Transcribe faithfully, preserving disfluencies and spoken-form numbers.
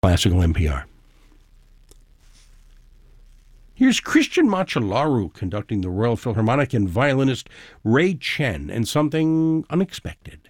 Classical N P R. Here's Christian Machalaru conducting the Royal Philharmonic and violinist Ray Chen and something unexpected.